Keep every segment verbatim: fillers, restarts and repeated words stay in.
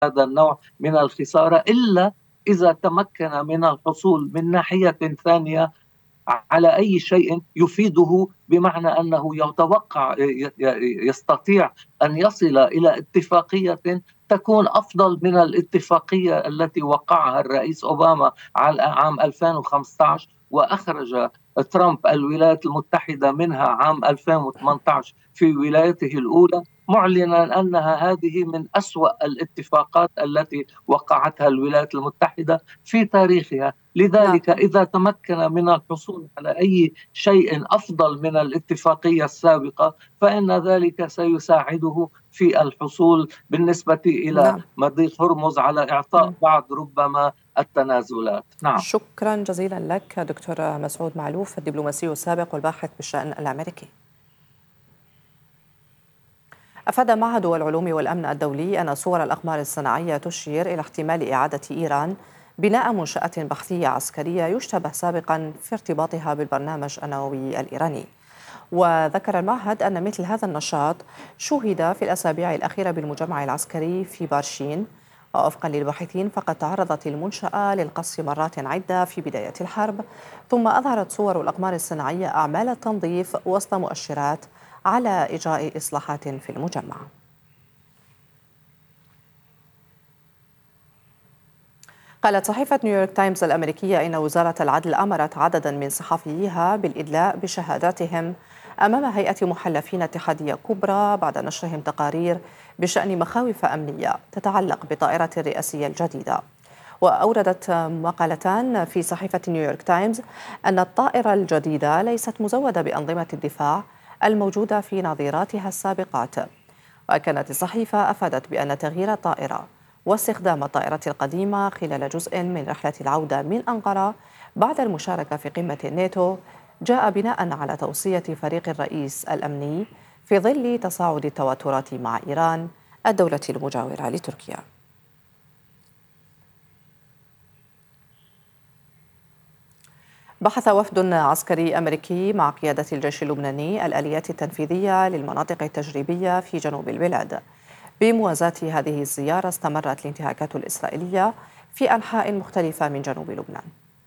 هذا النوع من الخسارة، إلا إذا تمكن من الحصول من ناحية ثانية على أي شيء يفيده، بمعنى أنه يتوقع يستطيع أن يصل إلى اتفاقية تكون أفضل من الاتفاقية التي وقعها الرئيس أوباما على عام ألفين وخمسة عشر وأخرج ترامب الولايات المتحدة منها عام ألفين وثمانية عشر في ولايته الأولى، معلنا أنها هذه من أسوأ الاتفاقات التي وقعتها الولايات المتحدة في تاريخها. نعم. لذلك إذا تمكن من الحصول على أي شيء أفضل من الاتفاقية السابقة فإن ذلك سيساعده في الحصول بالنسبة إلى نعم. مضيق هرمز على إعطاء بعض ربما التنازلات. نعم. شكرا جزيلا لك دكتور مسعود معلوف، الدبلوماسي السابق والباحث بالشأن الأمريكي. أفاد معهد العلوم والأمن الدولي أن صور الأقمار الصناعية تشير إلى احتمال إعادة إيران بناء منشأة بحثية عسكرية يشتبه سابقا في ارتباطها بالبرنامج النووي الإيراني. وذكر المعهد أن مثل هذا النشاط شوهد في الأسابيع الأخيرة بالمجمع العسكري في بارشين، ووفقا للباحثين فقد تعرضت المنشأة للقصف مرات عدة في بداية الحرب، ثم أظهرت صور الأقمار الصناعية أعمال التنظيف وسط مؤشرات على إجراء إصلاحات في المجمع. قالت صحيفة نيويورك تايمز الأمريكية إن وزارة العدل أمرت عددا من صحفييها بالإدلاء بشهاداتهم أمام هيئة محلفين اتحادية كبرى بعد نشرهم تقارير بشأن مخاوف أمنية تتعلق بطائرة الرئاسية الجديدة. وأوردت مقالتان في صحيفة نيويورك تايمز أن الطائرة الجديدة ليست مزودة بأنظمة الدفاع الموجودة في نظيراتها السابقات. وكانت الصحيفة أفادت بأن تغيير الطائرة واستخدام الطائرة القديمة خلال جزء من رحلة العودة من أنقرة بعد المشاركة في قمة الناتو جاء بناء على توصية فريق الرئيس الأمني في ظل تصاعد التوترات مع إيران الدولة المجاورة لتركيا. بحث وفد عسكري أمريكي مع قيادة الجيش اللبناني الآليات التنفيذية للمناطق التجريبية في جنوب البلاد. بموازاة هذه الزيارة استمرت الانتهاكات الإسرائيلية في أنحاء مختلفة من جنوب لبنان.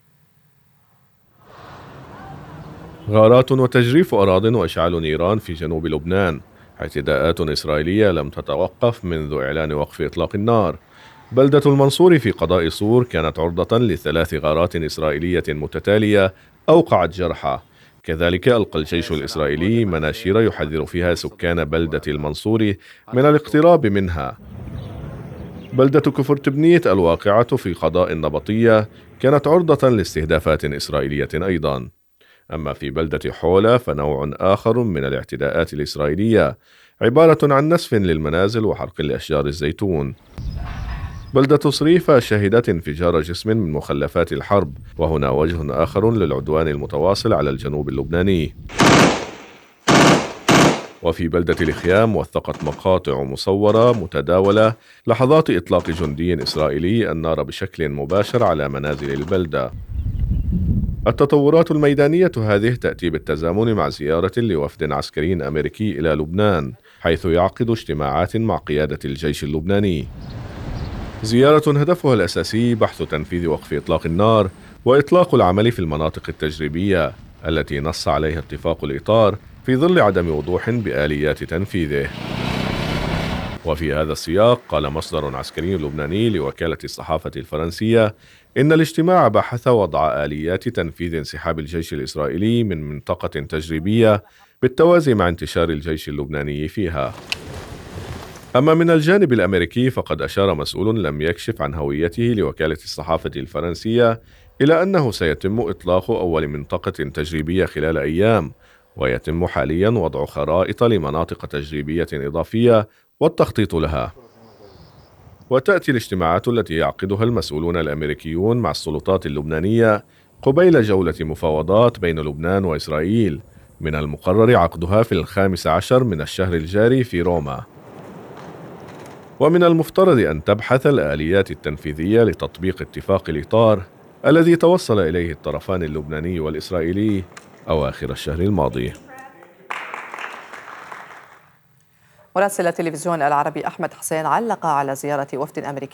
غارات وتجريف أراضٍ وإشعال نيران في جنوب لبنان. اعتداءات إسرائيلية لم تتوقف منذ إعلان وقف إطلاق النار. بلدة المنصور في قضاء صور كانت عرضة لثلاث غارات إسرائيلية متتالية أوقعت جرحى. كذلك ألقى الجيش الإسرائيلي مناشير يحذر فيها سكان بلدة المنصور من الاقتراب منها. بلدة كفرتبنيت الواقعة في قضاء النبطية كانت عرضة لاستهدافات إسرائيلية أيضا. أما في بلدة حولة فنوع آخر من الاعتداءات الإسرائيلية، عبارة عن نسف للمنازل وحرق لأشجار الزيتون. بلدة صريفة شهدت انفجار جسم من مخلفات الحرب، وهنا وجه آخر للعدوان المتواصل على الجنوب اللبناني. وفي بلدة الخيام وثقت مقاطع مصورة متداولة لحظات إطلاق جندي إسرائيلي النار بشكل مباشر على منازل البلدة. التطورات الميدانية هذه تأتي بالتزامن مع زيارة لوفد عسكري أمريكي إلى لبنان، حيث يعقد اجتماعات مع قيادة الجيش اللبناني. زيارة هدفها الأساسي بحث تنفيذ وقف إطلاق النار وإطلاق العمل في المناطق التجريبية التي نص عليها اتفاق الإطار في ظل عدم وضوح بآليات تنفيذه. وفي هذا السياق قال مصدر عسكري لبناني لوكالة الصحافة الفرنسية إن الاجتماع بحث وضع آليات تنفيذ انسحاب الجيش الإسرائيلي من منطقة تجريبية بالتوازي مع انتشار الجيش اللبناني فيها. أما من الجانب الأمريكي فقد أشار مسؤول لم يكشف عن هويته لوكالة الصحافة الفرنسية إلى أنه سيتم إطلاق أول منطقة تجريبية خلال أيام، ويتم حاليا وضع خرائط لمناطق تجريبية إضافية والتخطيط لها. وتأتي الاجتماعات التي يعقدها المسؤولون الأمريكيون مع السلطات اللبنانية قبيل جولة مفاوضات بين لبنان وإسرائيل من المقرر عقدها في الخامس عشر من الشهر الجاري في روما. ومن المفترض أن تبحث الآليات التنفيذية لتطبيق اتفاق الإطار الذي توصل إليه الطرفان اللبناني والإسرائيلي أواخر الشهر الماضي. مراسل التلفزيون العربي أحمد حسين علق على زيارة وفد أمريكي